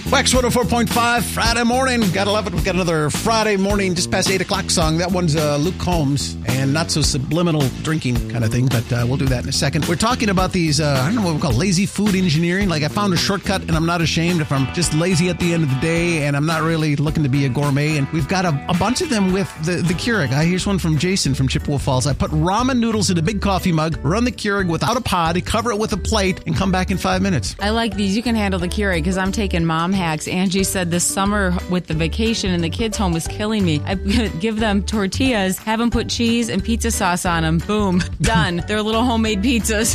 Wax 104.5, Friday morning. Gotta love it. We've got another Friday morning, just past 8 o'clock song. That one's Luke Combs, and not so subliminal drinking kind of thing, but we'll do that in a second. We're talking about these, I don't know what we call lazy food engineering. Like, I found a shortcut, and I'm not ashamed if I'm just lazy at the end of the day, and I'm not really looking to be a gourmet. And we've got a bunch of them with the Keurig. Here's one from Jason from Chippewa Falls. I put ramen noodles in a big coffee mug, run the Keurig without a pod, cover it with a plate, and come back in 5 minutes. I like these. You can handle the Keurig because I'm taking mom hacks. Angie said this summer with the vacation and the kids home was killing me. I give them tortillas, have them put cheese and pizza sauce on them. Boom. Done. They're little homemade pizzas.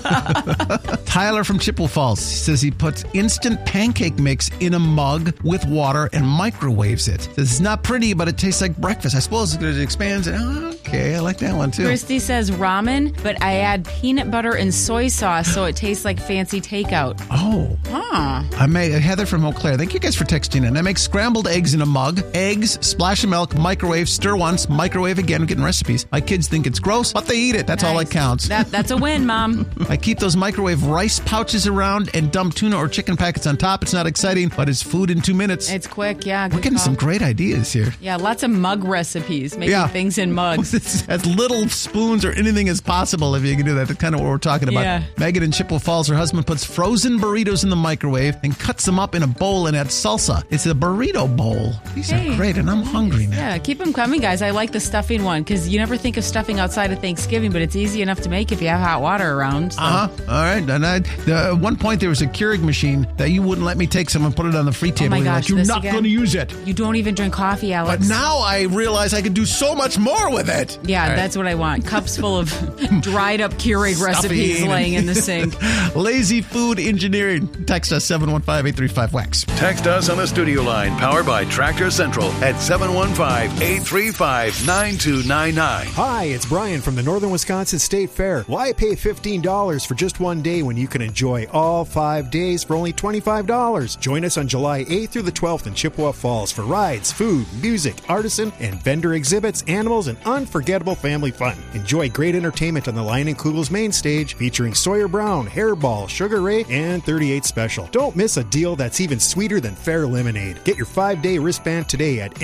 Tyler from Chippewa Falls says he puts instant pancake mix in a mug with water and microwaves it. Says it's not pretty, but it tastes like breakfast. I suppose it expands. Okay, I like that one too. Christy says ramen, but I add peanut butter and soy sauce so it tastes like fancy takeout. Oh. Huh. Heather from Eau Claire, thank you guys for texting in. I make scrambled eggs in a mug, eggs, splash of milk, microwave, stir once, microwave again. I'm getting recipes. My kids think it's gross, but they eat it. That's nice. All that counts. That's a win, Mom. I keep those microwave rice pouches around and dump tuna or chicken packets on top. It's not exciting, but it's food in 2 minutes. It's quick, yeah. We're getting some great ideas here. Yeah, lots of mug recipes, making things in mugs. As little spoons or anything as possible if you can do that. That's kind of what we're talking about. Yeah. Megan in Chippewa Falls, her husband puts frozen burritos in the microwave and cuts them up in a bowl and adds salsa. It's a burrito bowl. These are great, and I'm hungry now. Yeah, keep them coming, guys. I like the stuffing one because you never think of stuffing outside of Thanksgiving, but it's easy enough to make if you have hot water around. So. All right. And at one point, there was a Keurig machine that you wouldn't let me take some and put it on the free table. Oh my gosh, you're not going to use it. You don't even drink coffee, Alex. But now I realize I can do so much more with it. Yeah, that's what I want. Cups full of dried up Keurig recipes laying in the sink. Lazy food engineering. Text us 715-835-WAX. Text us on the studio line, powered by Tractor Central at 715-835-9299. Hi, it's Brian from the Northern Wisconsin State Fair. Why pay $15 for just one day when you can enjoy all 5 days for only $25? Join us on July 8th through the 12th in Chippewa Falls for rides, food, music, artisan, and vendor exhibits, animals, and unforgettable family fun. Enjoy great entertainment on the Lion & Kugel's main stage featuring Sawyer Brown, Hairball, Sugar Ray, and 38 Special. Don't miss a deal that's even sweeter than Fair Lemonade. Get your 5-day wristband today at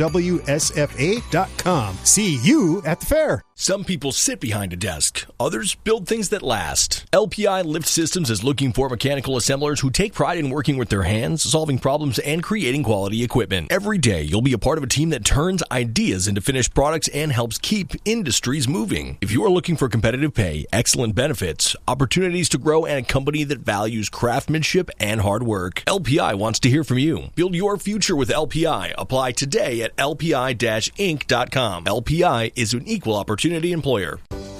nwsfa.com. See you at the fair. Some people sit behind a desk. Others build things that last. LPI Lift Systems is looking for mechanical assemblers who take pride in working with their hands, solving problems, and creating quality equipment. Every day, you'll be a part of a team that turns ideas into finished products and helps keep industries moving. If you are looking for competitive pay, excellent benefits, opportunities to grow, and a company that values craftsmanship and hard work, LPI wants to hear from you. Build your future with LPI. Apply today at lpi-inc.com. LPI is an equal opportunity employer.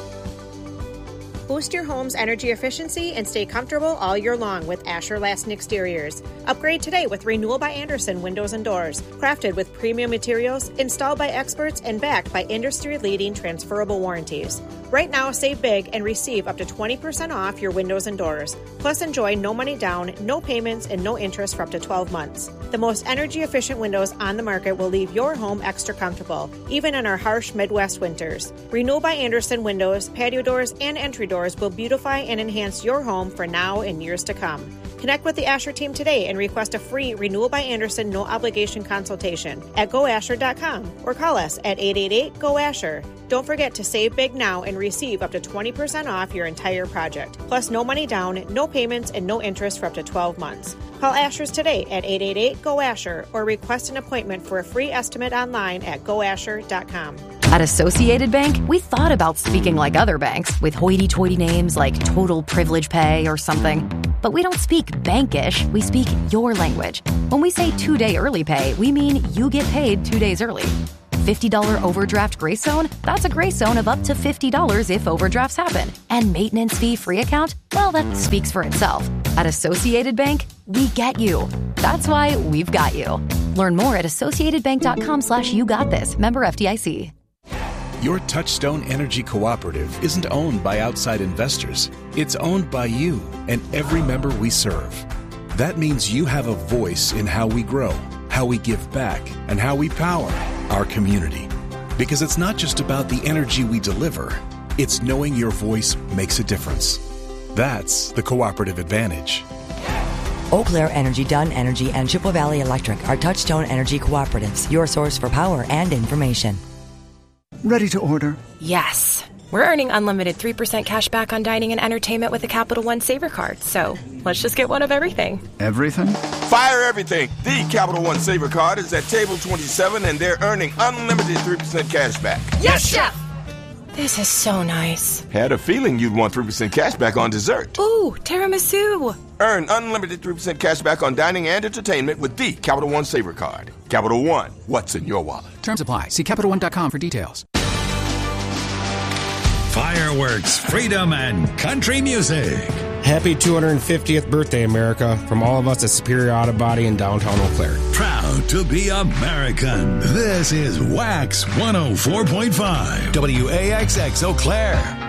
Boost your home's energy efficiency and stay comfortable all year long with Asher Lasting Exteriors. Upgrade today with Renewal by Andersen Windows and Doors. Crafted with premium materials, installed by experts, and backed by industry-leading transferable warranties. Right now, save big and receive up to 20% off your windows and doors. Plus, enjoy no money down, no payments, and no interest for up to 12 months. The most energy-efficient windows on the market will leave your home extra comfortable, even in our harsh Midwest winters. Renewal by Andersen windows, patio doors, and entry doors will beautify and enhance your home for now and years to come. Connect with the Asher team today and request a free Renewal by Andersen no-obligation consultation at goasher.com or call us at 888-GO-ASHER. Don't forget to save big now and receive up to 20% off your entire project. Plus, no money down, no payments, and no interest for up to 12 months. Call Asher's today at 888-GO-ASHER or request an appointment for a free estimate online at goasher.com. At Associated Bank, we thought about speaking like other banks with hoity-toity names like Total Privilege Pay or something. But we don't speak bankish, we speak your language. When we say 2-day early pay, we mean you get paid 2 days early. $50 overdraft grace zone? That's a grace zone of up to $50 if overdrafts happen. And maintenance fee free account? Well, that speaks for itself. At Associated Bank, we get you. That's why we've got you. Learn more at associatedbank.com/YouGotThis. Member FDIC. Your Touchstone Energy Cooperative isn't owned by outside investors. It's owned by you and every member we serve. That means you have a voice in how we grow, how we give back, and how we power our community. Because it's not just about the energy we deliver, it's knowing your voice makes a difference. That's the cooperative advantage. Eau Claire Energy, Dunn Energy, and Chippewa Valley Electric are Touchstone Energy cooperatives, your source for power and information. Ready to order? Yes. We're earning unlimited 3% cash back on dining and entertainment with a Capital One Saver card. So let's just get one of everything. Everything? Fire everything. The Capital One Saver card is at table 27 and they're earning unlimited 3% cash back. Yes, Chef! This is so nice. Had a feeling you'd want 3% cash back on dessert. Ooh, tiramisu. Earn unlimited 3% cash back on dining and entertainment with the Capital One Saver card. Capital One, what's in your wallet? Terms apply. See CapitalOne.com for details. Fireworks, freedom, and country music. Happy 250th birthday, America, from all of us at Superior Auto Body in downtown Eau Claire. Proud to be American. This is Wax 104.5. WAXX Eau Claire.